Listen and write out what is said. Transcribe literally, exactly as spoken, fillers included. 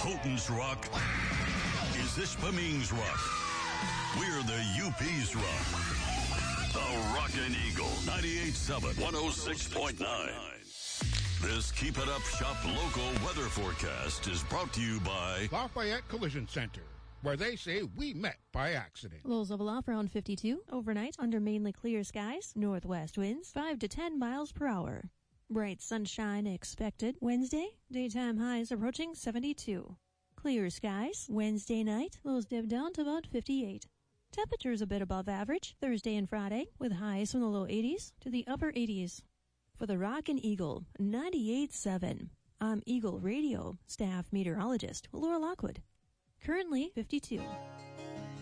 Houghton's Rock is Ispaming's Rock. We're the U P's Rock. The Rockin' Eagle, ninety-eight point seven, one oh six point nine. This Keep It Up Shop local weather forecast is brought to you by Lafayette Collision Center, where they say we met by accident. Lows level off around fifty-two. Overnight, under mainly clear skies. Northwest winds, five to ten miles per hour. Bright sunshine expected. Wednesday, daytime highs approaching seventy-two. Clear skies. Wednesday night, lows dip down to about fifty-eight. Temperatures a bit above average Thursday and Friday, with highs from the low eighties to the upper eighties. For the Rockin' Eagle, ninety-eight point seven. I'm Eagle Radio staff meteorologist Laura Lockwood. Currently fifty-two.